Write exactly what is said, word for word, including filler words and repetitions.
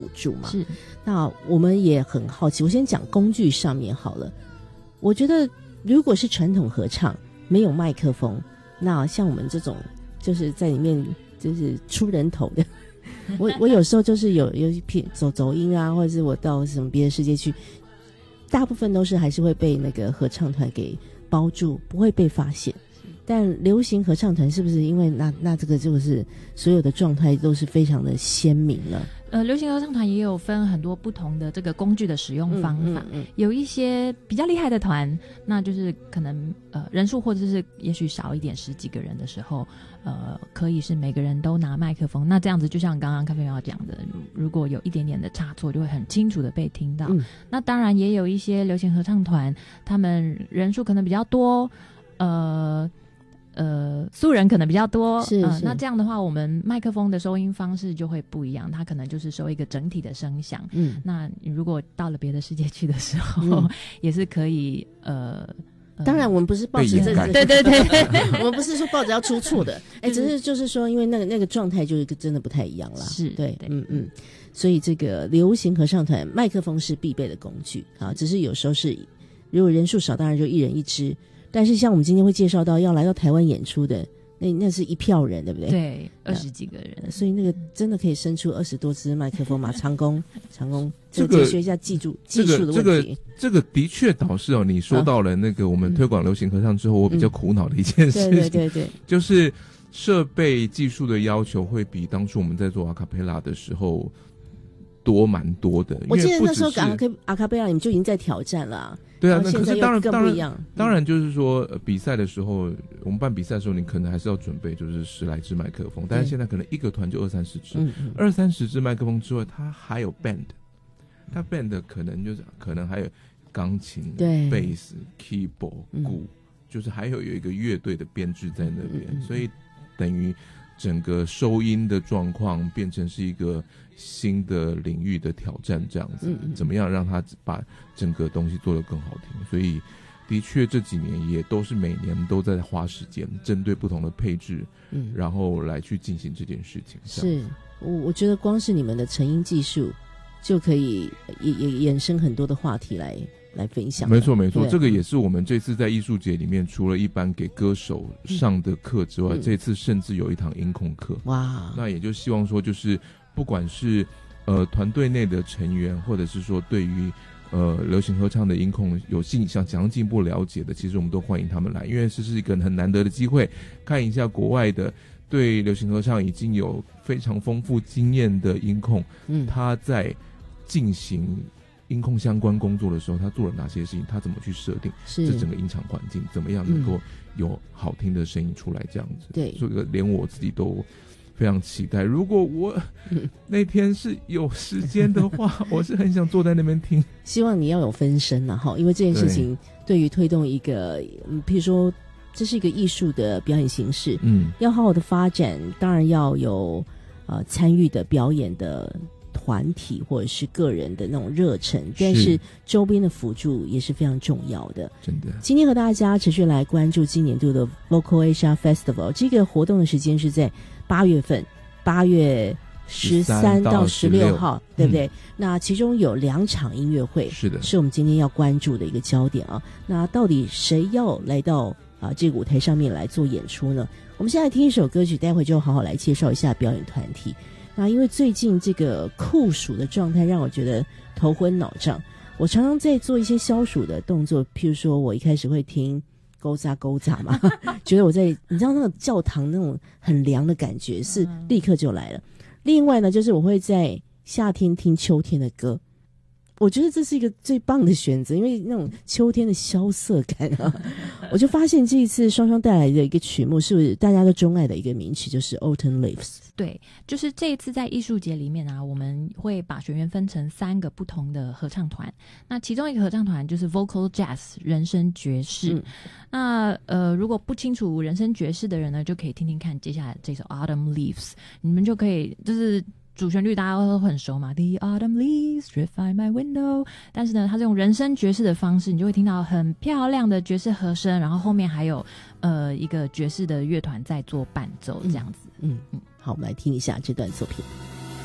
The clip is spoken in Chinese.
辅助嘛。 是， 那我们也很好奇，我先讲工具上面好了。我觉得如果是传统合唱没有麦克风，那像我们这种就是在里面就是出人头的我我有时候就是有有一片走走音啊，或者是我到什么别的世界去，大部分都是还是会被那个合唱团给包住，不会被发现。但流行合唱团是不是因为那那这个就是所有的状态都是非常的鲜明了？ 呃，流行合唱团也有分很多不同的这个工具的使用方法， 嗯嗯嗯、 有一些比较厉害的团，那就是可能呃人数或者是也许少一点十几个人的时候，呃，可以是每个人都拿麦克风，那这样子就像刚刚咖啡喵讲的，如果有一点点的差错，就会很清楚的被听到。嗯、那当然也有一些流行合唱团，他们人数可能比较多，呃。呃，素人可能比较多， 是是、 呃，那这样的话，我们麦克风的收音方式就会不一样，它可能就是收一个整体的声响。嗯，那你如果到了别的世界去的时候，嗯、也是可以呃。 当然，我们不是抱着这个， 对对对， 我们不是说抱着要出错的，哎、欸，只是就是说，因为那个那个状态就是真的不太一样啦。 是， 对，嗯嗯，所以这个流行合唱团麦克风是必备的工具啊，只是有时候是如果人数少，当然就一人一支。但是像我们今天会介绍到要来到台湾演出的，那那是一票人，对不对？ 对，二十几个人， 所以那个真的可以伸出二十多支麦克风嘛？长工，长工，这个学一下技术、这个、技术的问题。 这个、这个、这个的确导致哦，你说到了那个我们推广流行合唱之后，嗯、我比较苦恼的一件事情， 对对对对， 就是设备技术的要求会比当初我们在做阿卡贝拉的时候多蛮多的。 我记得那时候阿卡阿卡贝拉你们就已经在挑战了、啊。 对啊，那可是当然当然当然就是说、呃、比赛的时候，我们办比赛的时候，你可能还是要准备就是十来支麦克风，但是现在可能一个团就二三十支，嗯嗯、二三十支麦克风之外，它还有 band， 它 band 可能就是可能还有钢琴、贝斯、keyboard、鼓，嗯、就是还有有一个乐队的编制在那边，嗯、所以等于整个收音的状况变成是一个新的领域的挑战，这样子，嗯、怎么样让他把整个东西做得更好听？所以，的确这几年也都是每年都在花时间，针对不同的配置，嗯，然后来去进行这件事情。 是，我我觉得光是你们的成音技术就可以也也衍生很多的话题来。来分享， 没错没错，这个也是我们这次在艺术节里面，除了一般给歌手上的课之外，嗯、这次甚至有一堂音控课。哇，那也就希望说，就是不管是呃团队内的成员，或者是说对于呃流行合唱的音控有进想想要进一步了解的，其实我们都欢迎他们来，因为这是一个很难得的机会，看一下国外的对流行合唱已经有非常丰富经验的音控，嗯，他在进行音控相关工作的时候，他做了哪些事情？他怎么去设定这整个音场环境？怎么样能够有好听的声音出来？这样子，对，所以连我自己都非常期待。如果我那天是有时间的话，我是很想坐在那边听。 希望你要有分身啊，哈，因为这件事情对于推动一个，嗯，譬如说这是一个艺术的表演形式，嗯，要好好的发展，当然要有呃参与的表演的团体或者是个人的那种热忱，但是周边的辅助也是非常重要的。 真的， 今天和大家持续来关注今年度的 Vocal Asia Festival， 这个活动的时间是在八月份，八月十三到十六号，对不对？嗯、那其中有两场音乐会， 是的， 是我们今天要关注的一个焦点啊。那到底谁要来到啊这个舞台上面来做演出呢？我们现在听一首歌曲，待会就好好来介绍一下表演团体。那因为最近这个酷暑的状态让我觉得头昏脑胀，我常常在做一些消暑的动作，譬如说我一开始会听勾扎勾扎嘛，觉得我在你知道那种教堂那种很凉的感觉是立刻就来了。另外呢，就是我会在夏天听秋天的歌，我觉得这是一个最棒的选择，因为那种秋天的萧瑟感啊，我就发现这一次双双带来的一个曲目是大家都钟爱的一个名曲，就是 Autumn Leaves。 对，就是这一次在艺术节里面啊，我们会把学员分成三个不同的合唱团。那其中一个合唱团就是 Vocal Jazz 人声爵士。嗯、那呃，如果不清楚人声爵士的人呢，就可以听听看接下来这首 Autumn Leaves， 你们就可以就是主旋律大家都很熟嘛 ，The Autumn Leaves drift by my window。但是呢，它是用人声爵士的方式，你就会听到很漂亮的爵士和声，然后后面还有呃一个爵士的乐团在做伴奏，这样子。 嗯嗯。嗯好，我们来听一下这段作品。